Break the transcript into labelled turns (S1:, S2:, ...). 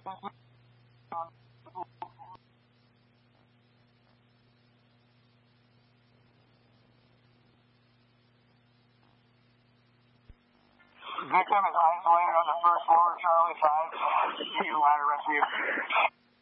S1: Victim is isolated on the first floor, Charlie 5. Ladder rescue.